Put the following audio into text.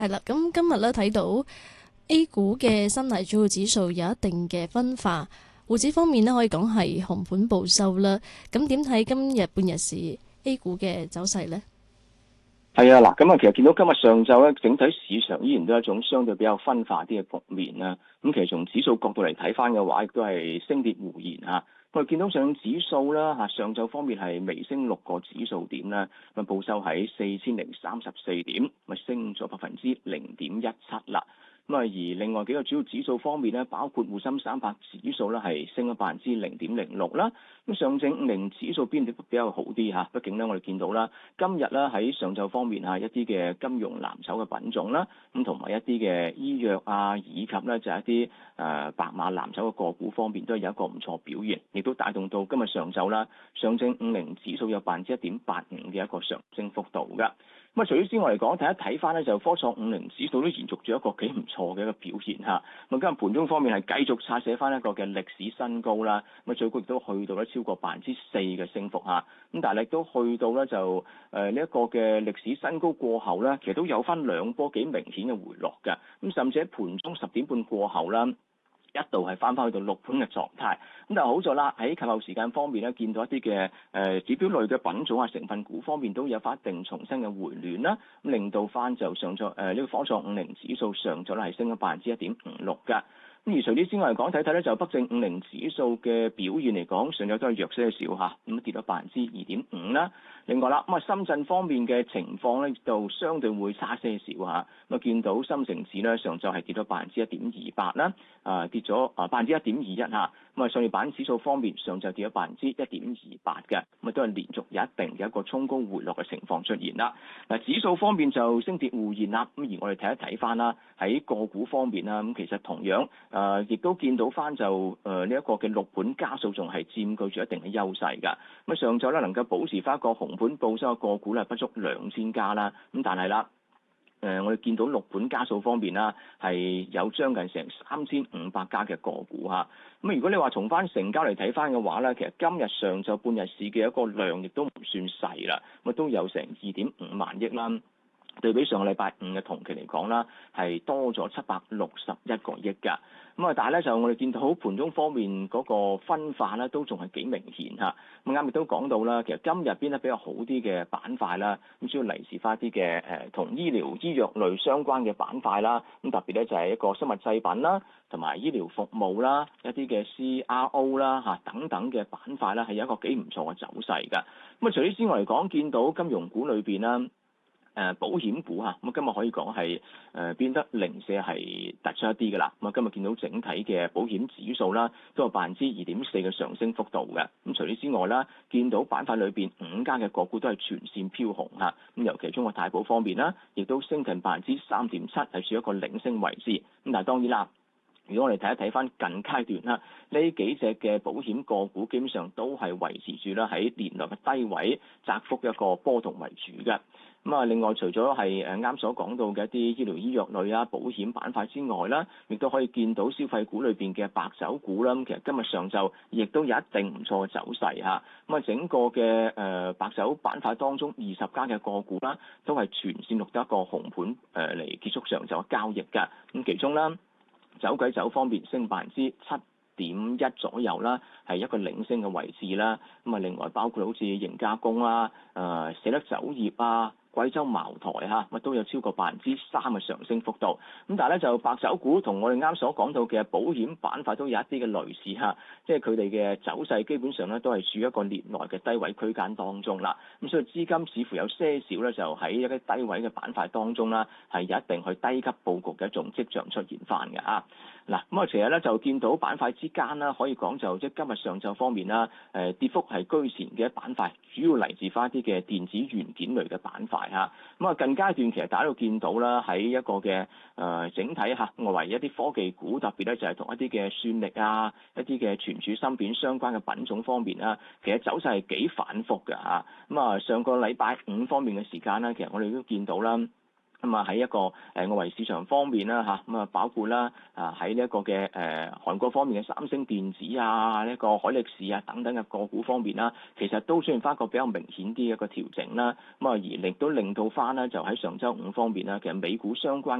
係啦，咁今日咧睇到 A 股嘅三大主要指數有一定嘅分化，滬指方面咧可以講係紅盤報收啦。咁點睇今日半日市 A 股嘅走勢呢？ 係啊，嗱，咁啊，其實見到今日上晝咧，整體市場依然都係一種相對比較分化啲嘅局面啦。咁其實從指數角度嚟睇翻嘅話，亦都係升跌互現嚇。我哋見到上指數啦嚇，上晝方面係微升6個指數點啦，咁報收喺4034點，咪升咗0.17%啦。咁啊，而另外幾個主要指數方面咧，包括滬深300指數咧係升咗0.06%啦。咁上證50指數邊啲比較好啲嚇？畢竟咧，我哋見到啦，今日咧喺上晝方面一啲嘅金融藍籌嘅品種啦，咁同埋一啲嘅醫藥啊，以及咧就係一啲白馬藍籌嘅個股方面都係有一個唔錯表現，亦都帶動到今日上晝啦，上證50指數有1.85%嘅一個上升幅度㗎。咁啊，除此之外嚟講，睇翻咧就科創50指數都延續住一個幾唔錯嘅一個表現嚇。咁今日盤中方面係繼續刷寫翻一個嘅歷史新高啦。咁啊，最高亦都去到咧超過4%嘅升幅嚇。咁但係亦都去到咧就呢一個嘅歷史新高過後咧，其實都有翻兩波幾明顯嘅回落㗎。咁甚至喺盤中10點半過後啦，一度係翻去到6盤嘅狀態，咁但係好在啦，喺及後時間方面咧，見到一啲嘅指標類嘅品種啊、成分股方面都有翻一定重新嘅回暖啦，咁令到翻就上咗呢個科創50指數上咗咧係升咗1.56%㗎。咁而除此之外嚟講，睇睇咧就北證50指數嘅表現嚟講，上晝都係弱些少嚇，咁跌咗2.5%啦。另外啦，咁啊深圳方面嘅情況咧就相對會差些少嚇，咁啊見到深成指咧上晝係跌咗1.28%啦，跌咗1.21%嚇，咁啊創業板指數方面上晝跌咗1.28%嘅，咁啊都係連續有一定嘅一個衝高回落嘅情況出現啦。嗱，指數方面就升跌互現啦，咁而我哋睇一睇翻啦，喺個股方面啦，咁其實同樣亦都見到翻就呢一個嘅6盤家數仲係佔據住一定嘅優勢㗎。咁啊上晝咧能夠保持翻一個紅盤報收嘅個股咧不足2000家啦，咁但係啦。我哋見到6盤家數方面啦，係有將近成3500家嘅個股嚇。咁如果你話從翻成交嚟睇翻嘅話咧，其實今日上晝半日市嘅一個量亦都唔算細啦，咁都有成2.5萬億啦。對比上個禮拜五嘅同期嚟講啦，係多咗761個億㗎。咁啊，但係咧就我哋見到盤中方面嗰個分化咧，都仲係幾明顯嚇。咁啱亦都講到啦，其實今日變得比較好啲嘅板塊啦，咁主要嚟自翻啲嘅同醫療醫藥類相關嘅板塊啦。咁特別咧就係一個生物製品啦，同埋醫療服務啦，一啲嘅 CRO 啦等等嘅板塊啦，係有一個幾唔錯嘅走勢㗎。咁啊，除此之外嚟講，見到金融股裏邊啦。保險股嚇，咁今日可以講係變得零舍係突出一啲㗎啦。咁啊，今日見到整體嘅保險指數啦，都有2.4%嘅上升幅度嘅。咁除此之外啦，見到板塊裏邊5家嘅個股都係全線飄紅嚇。咁尤其中國太保方面啦，亦都升近3.7%，係處一個領升位置。咁但係當然啦，如果我哋睇一睇翻近階段啦，呢幾隻嘅保險個股基本上都係維持住啦喺年內嘅低位，窄幅一個波動為主嘅。咁啊，另外除咗係啱所講到嘅一啲醫療醫藥類啊、保險板塊之外啦，亦都可以見到消費股裏邊嘅白酒股啦。咁其實今日上晝亦都有一定唔錯嘅走勢嚇。咁啊，整個嘅白酒板塊當中20家嘅個股啦，都係全線錄得一個紅盤嚟結束上晝嘅交易㗎。咁其中啦，走鬼酒方面升7.1%左右啦，係一個領升嘅位置啦。咁啊，另外包括好似盈加工啦、捨得酒業啊、貴州茅台嚇，都有超過3%嘅上升幅度。咁但係咧就白酒股同我哋啱所講到嘅保險板塊都有一啲嘅類似嚇，即係佢哋嘅走勢基本上咧都係處於一個年內嘅低位區間當中啦。咁所以資金似乎有些少咧就喺一啲低位嘅板塊當中啦，係有一定去低級佈局嘅一種跡象出現翻嘅嚇。嗱，咁啊，其實咧就見到板塊之間啦，可以講就即係今日上晝方面啦，跌幅係居前嘅板塊，主要嚟自翻一啲嘅電子元件類嘅板塊嚇。咁啊，近階段其實大家都見到啦，喺一個嘅整體嚇外圍一啲科技股，特別咧就係同一啲嘅算力啊、一啲嘅存儲芯片相關嘅品種方面啦，其實走勢係幾反覆嘅嚇。咁啊，上個禮拜五方面嘅時間啦，其實我哋都見到啦。 咁啊喺一個外圍市場方面啦嚇，咁啊包括啦喺呢一個嘅韓國方面嘅三星電子啊、呢個海力士啊等等嘅個股方面啦，其實都出現翻一個比較明顯啲嘅一個調整啦。咁啊而亦都令到翻咧就喺上週五方面啦，其實美股相關